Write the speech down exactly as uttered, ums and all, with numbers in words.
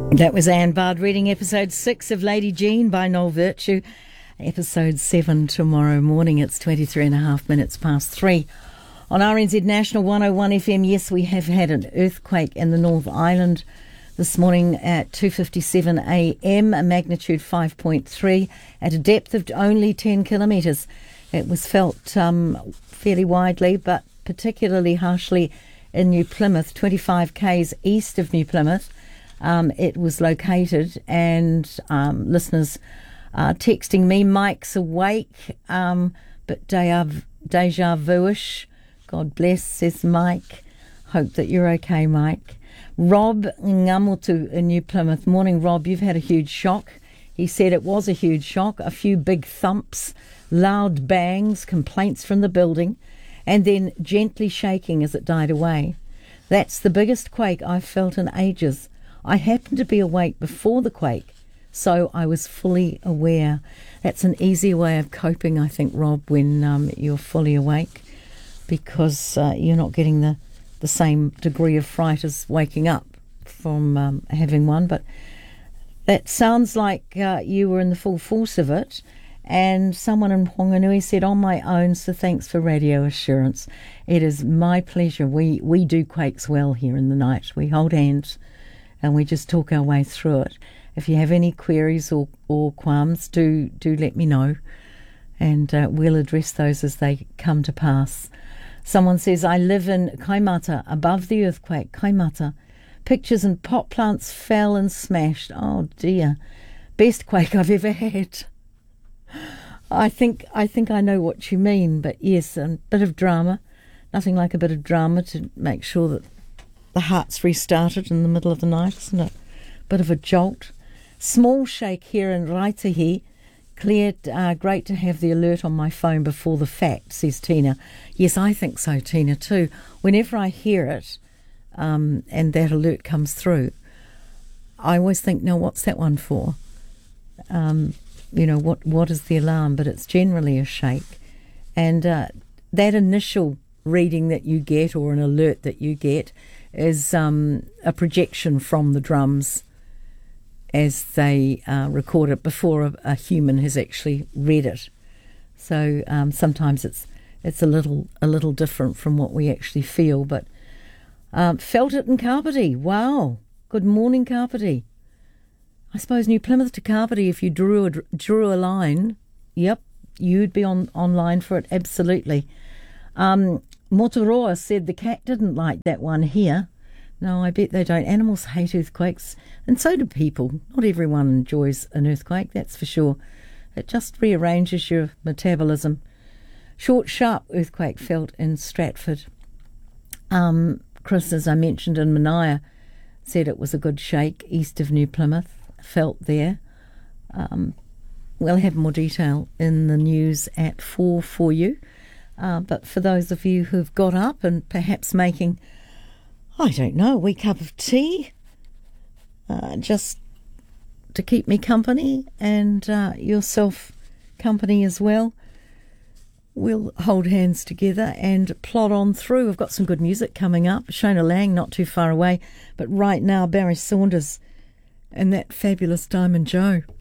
That was Anne Bard reading episode six of Lady Jean by Noel Virtue. Episode seven tomorrow morning. It's twenty-three and a half minutes past three. On R N Z National one oh one F M, yes, we have had an earthquake in the North Island this morning at two fifty-seven a m, a magnitude five point three at a depth of only ten kilometres. It was felt um, fairly widely, but particularly harshly in New Plymouth, twenty-five k's east of New Plymouth. Um, it was located, and um, listeners are texting me, Mike's awake, um, but deja, deja vu-ish. God bless, says Mike. Hope that you're okay, Mike. Rob Ngamutu in New Plymouth. Morning, Rob. You've had a huge shock. He said it was a huge shock. A few big thumps, loud bangs, complaints from the building, and then gently shaking as it died away. That's the biggest quake I've felt in ages. I happened to be awake before the quake, so I was fully aware. That's an easier way of coping, I think, Rob, when um, you're fully awake, because uh, you're not getting the, the same degree of fright as waking up from um, having one. But that sounds like uh, you were in the full force of it. And someone in Whanganui said, on my own, so thanks for radio assurance. It is my pleasure. We, we do quakes well here in the night. We hold hands and we just talk our way through it. If you have any queries or, or qualms, do do let me know, and uh, we'll address those as they come to pass. Someone says, I live in Kaimata, above the earthquake. Kaimata. Pictures and pot plants fell and smashed. Oh dear. Best quake I've ever had. I think I think I know what you mean, but yes, a bit of drama. Nothing like a bit of drama to make sure that the heart's restarted in the middle of the night, isn't it? Bit of a jolt. Small shake here in Raitahi. Claire, uh, great to have the alert on my phone before the fact, says Tina. Yes, I think so, Tina, too. Whenever I hear it um, and that alert comes through, I always think, no, what's that one for? Um, you know, what what is the alarm? But it's generally a shake. And uh, that initial reading that you get, or an alert that you get, is um, a projection from the drums as they uh, record it before a, a human has actually read it. So um, sometimes it's it's a little a little different from what we actually feel. But um, felt it in Kapiti. Wow. Good morning, Kapiti. I suppose New Plymouth to Kapiti, if you drew a, drew a line, yep, you'd be on online for it, absolutely. Um, Motoroa said the cat didn't like that one here. No, I bet they don't. Animals hate earthquakes, and so do people. Not everyone enjoys an earthquake, that's for sure. It just rearranges your metabolism. Short, sharp earthquake felt in Stratford. Um, Chris, as I mentioned, in Manaia, said it was a good shake east of New Plymouth, felt there. Um, we'll have more detail in the news at four for you. Uh, but for those of you who've got up and perhaps making, I don't know, a wee cup of tea, uh, just to keep me company, and uh, yourself company as well, we'll hold hands together and plod on through. We've got some good music coming up. Shona Lang, not too far away. But right now, Barry Saunders and that fabulous Diamond Joe.